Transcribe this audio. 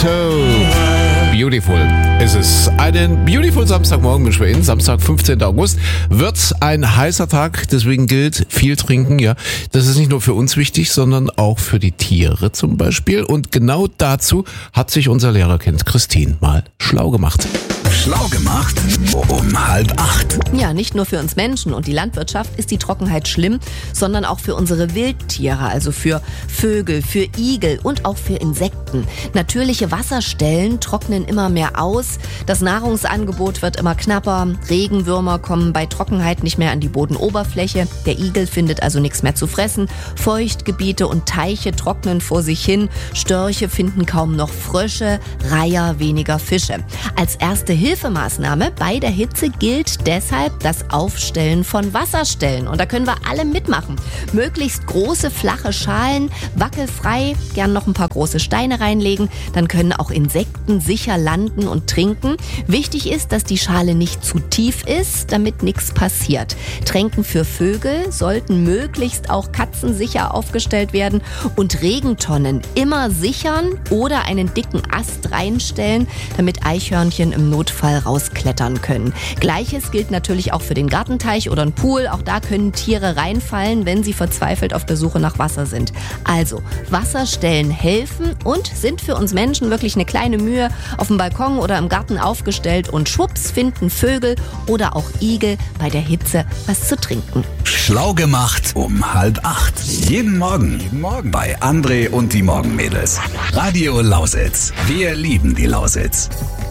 So beautiful ist es. Einen beautiful Samstagmorgen wünschen wir Ihnen. Samstag, 15. August, wird ein heißer Tag. Deswegen gilt, viel trinken. Ja, das ist nicht nur für uns wichtig, sondern auch für die Tiere zum Beispiel. Und genau dazu hat sich unser Lehrerkind Christine mal schlau gemacht. Schlau gemacht um 7:30. Ja, nicht nur für uns Menschen und die Landwirtschaft ist die Trockenheit schlimm, sondern auch für unsere Wildtiere, also für Vögel, für Igel und auch für Insekten. Natürliche Wasserstellen trocknen immer mehr aus, das Nahrungsangebot wird immer knapper, Regenwürmer kommen bei Trockenheit nicht mehr an die Bodenoberfläche, der Igel findet also nichts mehr zu fressen, Feuchtgebiete und Teiche trocknen vor sich hin, Störche finden kaum noch Frösche, Reiher weniger Fische. Als erste Hilfemaßnahme bei der Hitze gilt deshalb das Aufstellen von Wasserstellen. Und da können wir alle mitmachen. Möglichst große, flache Schalen, wackelfrei, gern noch ein paar große Steine reinlegen. Dann können auch Insekten sicher landen und trinken. Wichtig ist, dass die Schale nicht zu tief ist, damit nichts passiert. Tränken für Vögel sollten möglichst auch katzensicher aufgestellt werden und Regentonnen immer sichern oder einen dicken Ast reinstellen, damit Eichhörnchen im Notfall rausklettern können. Gleiches gilt natürlich auch für den Gartenteich oder einen Pool. Auch da können Tiere reinfallen, wenn sie verzweifelt auf der Suche nach Wasser sind. Also, Wasserstellen helfen und sind für uns Menschen wirklich eine kleine Mühe auf dem Balkon oder im Garten aufgestellt und schwupps finden Vögel oder auch Igel bei der Hitze was zu trinken. Schlau gemacht um 7:30. Jeden Morgen bei André und die Morgenmädels. Radio Lausitz. Wir lieben die Lausitz.